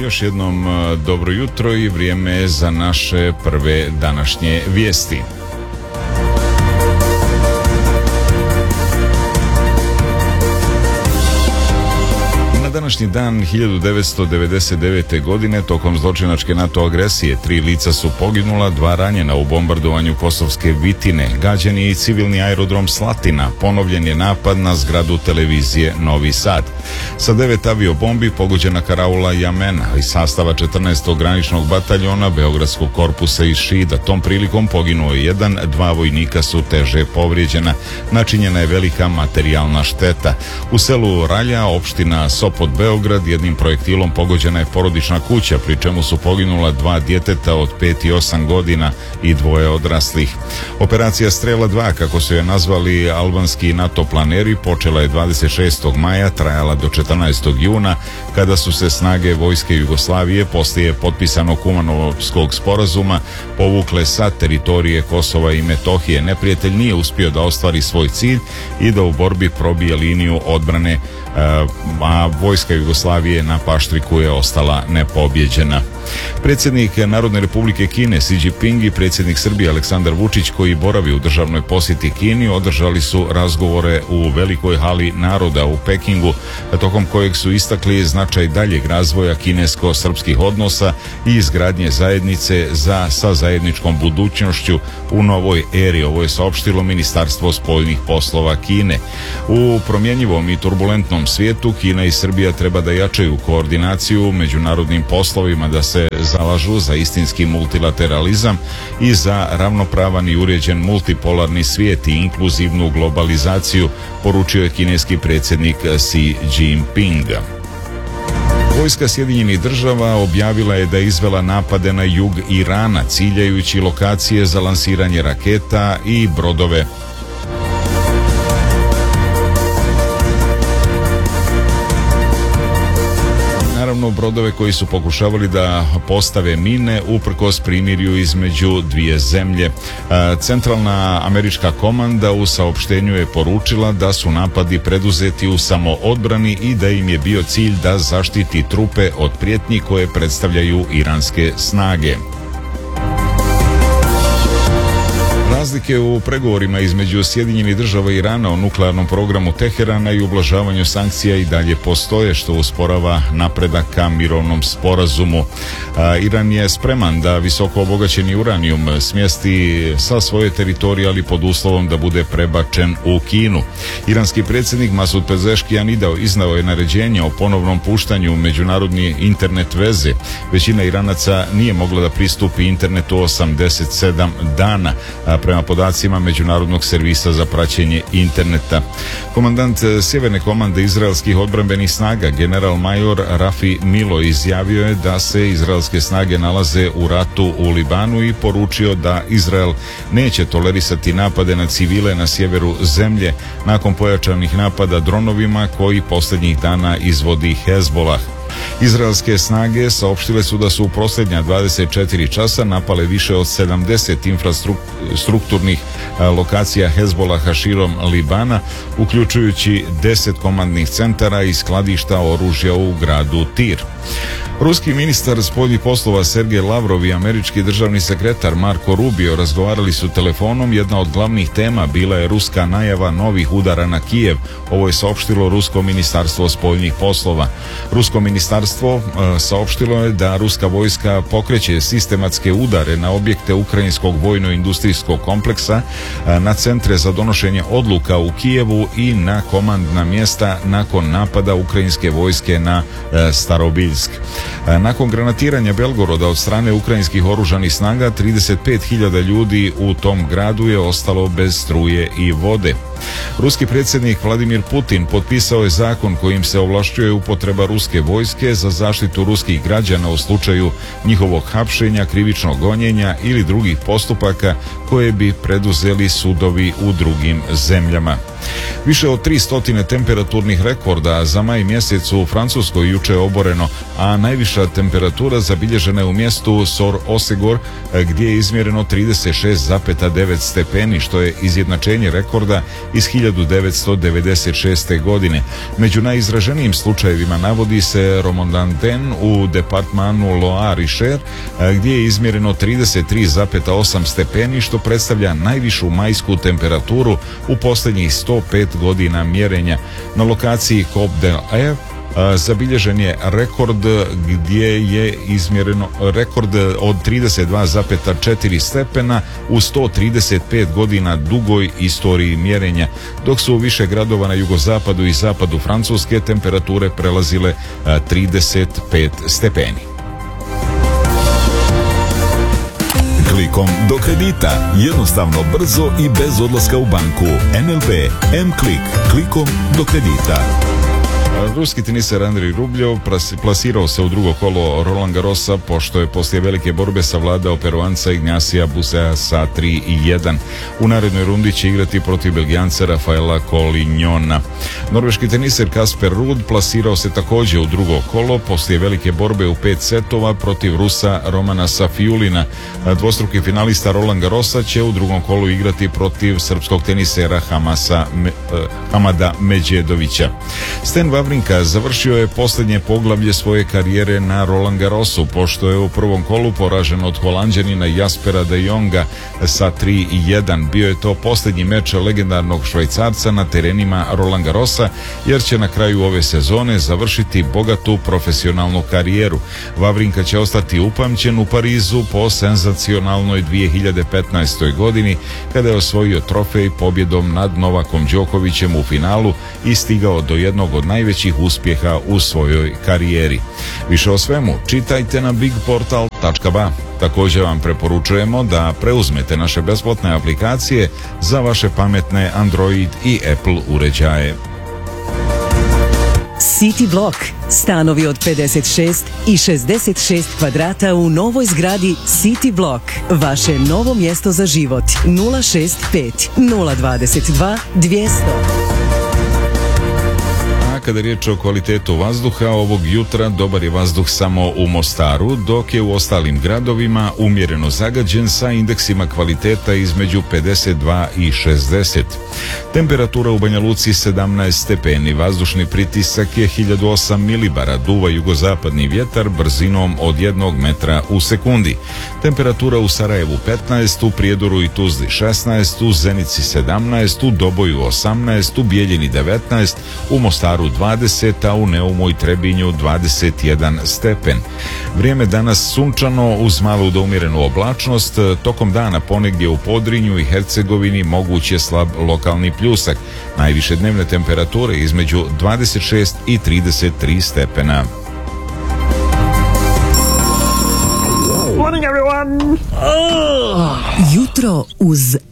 još jednom dobro jutro i vrijeme je za naše prve današnje vijesti. Današnji dan 1999. godine tokom zločinačke NATO agresije 3 lica su poginula, 2 ranjena u bombardovanju Kosovske Vitine, gađen je i civilni aerodrom Slatina, ponovljen je napad na zgradu televizije Novi Sad. Sa 9 aviobombi pogođena karaula Jamena iz sastava 14. graničnog bataljona Beogradskog korpusa iz Šida. Tom prilikom poginuo je 1, 2 vojnika su teže povrijeđena. Načinjena je velika materijalna šteta. U selu Ralja, opština Sopot, Beograd, jednim projektilom pogođena je porodična kuća, pri čemu su poginula 2 djeteta od 5 i 8 godina i 2 odraslih. Operacija Strela 2, kako su je nazvali albanski NATO planeri, počela je 26. maja, trajala do 14. juna, kada su se snage vojske Jugoslavije poslije potpisanog Kumanovskog sporazuma povukle sa teritorije Kosova i Metohije. Neprijatelj nije uspio da ostvari svoj cilj i da u borbi probije liniju odbrane, a vojska Jugoslavije na Paštriku je ostala nepobjeđena. Predsjednik Narodne Republike Kine Xi Jinping i predsjednik Srbije Aleksandar Vučić, koji boravi u državnoj posjeti Kini, održali su razgovore u Velikoj hali naroda u Pekingu, tokom kojeg su istakli značaj daljeg razvoja kinesko-srpskih odnosa i izgradnje zajednice sa zajedničkom budućnošću u novoj eri. Ovo je saopštilo Ministarstvo spoljnih poslova Kine. U promjenjivom i turbulentnom svijetu Kina i Srbija treba da jačaju koordinaciju u međunarodnim poslovima, da se zalažu za istinski multilateralizam i za ravnopravan i uređen multipolarni svijet i inkluzivnu globalizaciju, poručio je kineski predsjednik Xi Jinping. Vojska Sjedinjenih Država objavila je da je izvela napade na jug Irana, ciljajući lokacije za lansiranje raketa i brodove. Naravno, brodove koji su pokušavali da postave mine uprkos primirju između dvije zemlje. Centralna američka komanda u saopštenju je poručila da su napadi preduzeti u samoodbrani i da im je bio cilj da zaštiti trupe od prijetnji koje predstavljaju iranske snage. Razlike u pregovorima između Sjedinjenih Država i Irana o nuklearnom programu Teherana i ublažavanju sankcija i dalje postoje, što usporava napredak ka mirovnom sporazumu. Iran je spreman da visoko obogaćeni uranijum smjesti sa svoje teritorije, ali pod uslovom da bude prebačen u Kinu. Iranski predsjednik Masud Pezeškijan iznao je naređenje o ponovnom puštanju međunarodni internet veze. Većina Iranaca nije mogla da pristupi internetu 87 dana, prema podacima Međunarodnog servisa za praćenje interneta. Komandant Sjeverne komande izraelskih odbrambenih snaga, general major Rafi Milo, izjavio je da se izraelske snage nalaze u ratu u Libanu i poručio da Izrael neće tolerisati napade na civile na sjeveru zemlje nakon pojačanih napada dronovima koji posljednjih dana izvodi Hezbolah. Izraelske snage saopštile su da su u posljednja 24 časa napale više od 70 infrastrukturnih lokacija Hezbolaha širom Libana, uključujući 10 komandnih centara i skladišta oružja u gradu Tir. Ruski ministar spoljnih poslova Sergej Lavrov i američki državni sekretar Marko Rubio razgovarali su telefonom. Jedna od glavnih tema bila je ruska najava novih udara na Kijev. Ovo je saopštilo Rusko ministarstvo spoljnih poslova. Rusko ministarstvo saopštilo je da ruska vojska pokreće sistematske udare na objekte ukrajinskog vojno-industrijskog kompleksa, na centre za donošenje odluka u Kijevu i na komandna mjesta nakon napada ukrajinske vojske na Starobiljsk. Nakon granatiranja Belgoroda od strane ukrajinskih oružanih snaga, 35.000 ljudi u tom gradu je ostalo bez struje i vode. Ruski predsjednik Vladimir Putin potpisao je zakon kojim se ovlašćuje upotreba ruske vojske za zaštitu ruskih građana u slučaju njihovog hapšenja, krivičnog gonjenja ili drugih postupaka koje bi preduzeli sudovi u drugim zemljama. Više od 300 temperaturnih rekorda za maj mjesec u Francuskoj juče je oboreno, a najviša temperatura zabilježena je u mjestu Sor-Osegor, gdje je izmjereno 36,9 stepeni, što je izjednačenje rekorda iz 1996. godine. Među najizraženijim slučajevima navodi se Romorantin u departmanu Loire-et-Cher, gdje je izmjereno 33,8 stepeni, što predstavlja najvišu majsku temperaturu u posljednjih 105 godina mjerenja. Na lokaciji Cap d'Air zabilježen je rekord gdje je izmjereno rekord od 32,4 stepena u 135 godina dugoj istoriji mjerenja, dok su u više gradova na jugozapadu i zapadu Francuske temperature prelazile 35 stepeni. Klikom do kredita, jednostavno, brzo i bez odlaska u banku. NLB M-Klik, klikom do kredita. Ruski teniser Andrij Rubljov plasirao se u drugo kolo Roland Garrosa pošto je poslije velike borbe savladao Peruanca Ignacija Busea sa 3-1. U narednoj rundi će igrati protiv Belgijanca Rafaela Colignona. Norveški teniser Kasper Ruud plasirao se također u drugo kolo poslije velike borbe u 5 setova protiv Rusa Romana Safiulina. Dvostruki finalista Roland Garrosa će u drugom kolu igrati protiv srpskog tenisera Hamada Medjedovića. Stan Wawrinka završio je posljednje poglavlje svoje karijere na Roland Garrosu pošto je u prvom kolu poražen od Holanđanina Jaspera de Jonga sa 3-1. Bio je to posljednji meč legendarnog Švajcarca na terenima Roland Garrosa, jer će na kraju ove sezone završiti bogatu profesionalnu karijeru. Wawrinka će ostati upamćen u Parizu po senzacionalnoj 2015. godini kada je osvojio trofej pobjedom nad Novakom Đokovićem u finalu i stigao do jednog od najvećih uspjeha u svojoj karijeri. Više o svemu čitajte na bigportal.ba. Također vam preporučujemo da preuzmete naše besplatne aplikacije za vaše pametne Android i Apple uređaje. City Block. Stanovi od 56 i 66 kvadrata u novoj zgradi City Block. Vaše novo mjesto za život. 065 022 200. Kada je riječ o kvalitetu vazduha, ovog jutra dobar je vazduh samo u Mostaru, dok je u ostalim gradovima umjereno zagađen sa indeksima kvaliteta između 52 i 60. Temperatura u Banja Luci 17 stepeni, vazdušni pritisak je 1008 milibara, duva jugozapadni vjetar brzinom od 1 metra u sekundi. Temperatura u Sarajevu 15, u Prijedoru i Tuzli 16, u Zenici 17, u Doboju 18, u Bijeljini 19, u Mostaru 20, a u Neumu i Trebinju 21 stepen. Vrijeme danas sunčano uz malu do umjerenu oblačnost, tokom dana ponegdje u Podrinju i Hercegovini moguć je slab lokalni pljusak. Najviše dnevne temperature između 26 i 33 stepena. Jutro uz